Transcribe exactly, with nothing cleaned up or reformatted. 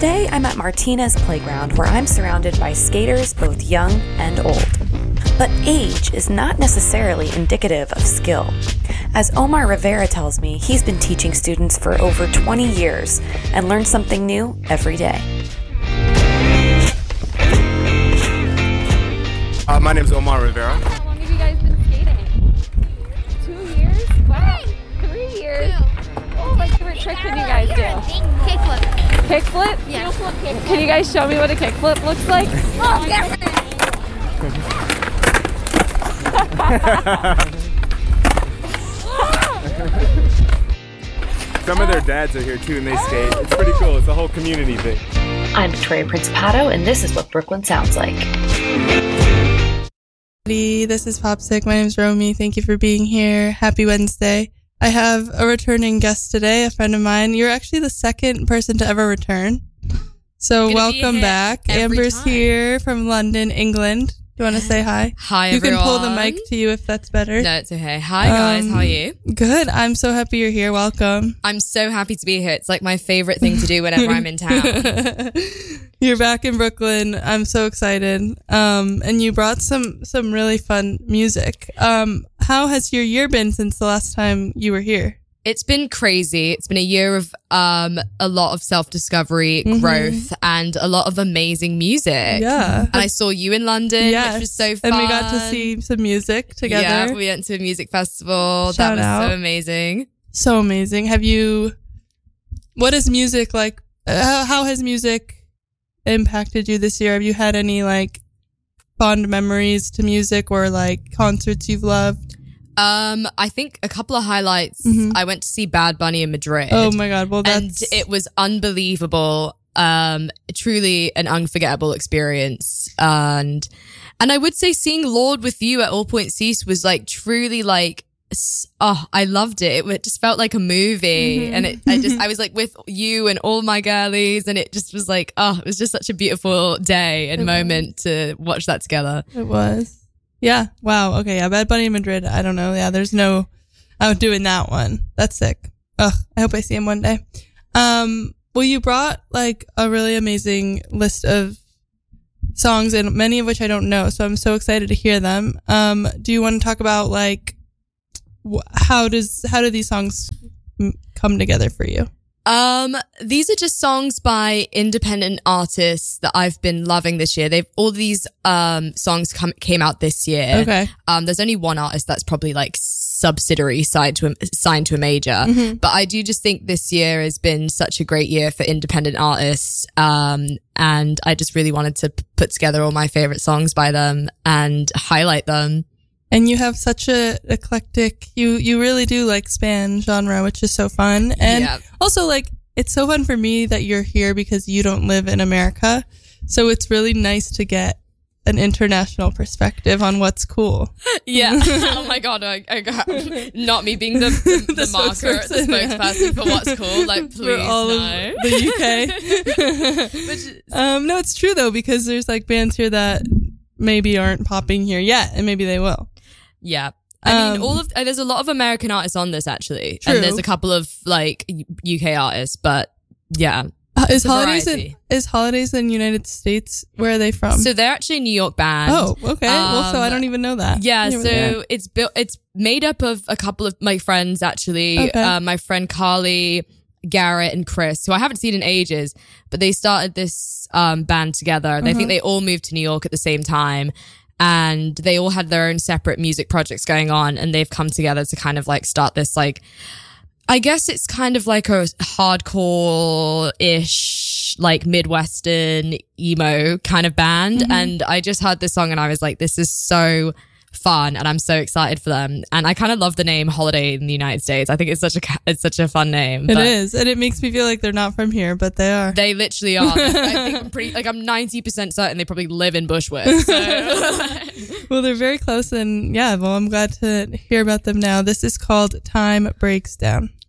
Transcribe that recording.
Today, I'm at Martinez Playground, where I'm surrounded by skaters both young and old. But age is not necessarily indicative of skill. As Omar Rivera tells me, he's been teaching students for over twenty years and learns something new every day. Uh, my name is Omar Rivera. How long have you guys been skating? Two years. Wow. Three years. Oh, my favorite trick can you guys do? Kickflip. Kickflip? Yeah. Kickflip. Can you guys show me what a kickflip looks like? Oh, yeah. Some of their dads are here too and they skate. It's pretty cool. It's a whole community thing. I'm Victoria Principato, and this is what Brooklyn sounds like. This is Popsick. My name's Romy. Thank you for being here. Happy Wednesday. I have a returning guest today, a friend of mine. You're actually the second person to ever return. So welcome back. Amber's time. here from London, England. Do you want to say hi? Hi, you everyone. can pull the mic to you if that's better. No, it's okay. Hi, guys. Um, How are you? Good. I'm so happy you're here. Welcome. I'm so happy to be here. It's like my favorite thing to do whenever I'm in town. You're back in Brooklyn. I'm so excited. Um, and you brought some, some really fun music. Um, how has your year been since the last time you were here? It's been crazy. It's been a year of um a lot of self-discovery, Mm-hmm. growth, and a lot of amazing music. Yeah. And I saw you in London, Yes. which was so fun. And we got to see some music together. Yeah, we went to a music festival. Shout that was out. so amazing. So amazing. Have you, what is music like? Uh, how, how has music impacted you this year? Have you had any like fond memories to music or like concerts you've loved? Um, I think a couple of highlights. Mhm. I went to see Bad Bunny in Madrid. Oh my God. Well, and that's, it was unbelievable. Um, truly an unforgettable experience. And, and I would say seeing Lord with you at All Points East was like truly like, s- oh, I loved it. It just felt like a movie. Mhm. And it, I just, I was like with you and all my girlies, and it just was like, oh, it was just such a beautiful day and It moment to watch that together. it was. Yeah. Wow. Okay. Yeah. Bad Bunny in Madrid. I don't know. Yeah. There's no outdoing that one. That's sick. Ugh. I hope I see him one day. Um, well, you brought like a really amazing list of songs, and many of which I don't know. So I'm so excited to hear them. Um, do you want to talk about like wh- how does, how do these songs m- come together for you? Um, these are just songs by independent artists that I've been loving this year. They've all these um songs come came out this year. Okay. Um, there's only one artist that's probably like subsidiary side to a, signed to a major, Mhm. but I do just think this year has been such a great year for independent artists. Um, and I just really wanted to p- put together all my favorite songs by them and highlight them. And you have such a eclectic, you, you really do like span genre, which is so fun. And Yeah. also like, it's so fun for me that you're here because you don't live in America. So it's really nice to get an international perspective on what's cool. Yeah. Oh my God. I, I got, not me being the, the, the, The marker, the spokesperson. spokesperson for what's cool. Like, please, For all no. of the U K. um, no, it's true though, because there's like bands here that maybe aren't popping here yet, and maybe they will. Yeah. I mean, Um, all of, uh, there's a lot of American artists on this actually. True. And there's a couple of like U K artists, but yeah. Uh, is It's a holidays in, variety. is holidays in United States? Where are they from? So they're actually a New York band. oh, okay. well, so I um, don't even know that. Yeah, You were there. so it's built, it's made up of a couple of my friends actually. Okay. Uh, my friend Carly, Garrett, and Chris, who I haven't seen in ages, but they started this um, band together. And I think Uh-huh. they all moved to New York at the same time. And they all had their own separate music projects going on, and they've come together to kind of like start this like, I guess it's kind of like a hardcore-ish, like Midwestern emo kind of band. Mm-hmm. And I just heard this song and I was like, this is so fun, and I'm so excited for them. And I kind of love the name Holiday in the United States. I think it's such a ca- it's such a fun name. It but is, and it makes me feel like they're not from here, but they are. They literally are. I think I'm pretty like I'm ninety percent certain they probably live in Bushwick. So. Well, they're very close, and yeah, well, I'm glad to hear about them now. This is called Time Breaks Down.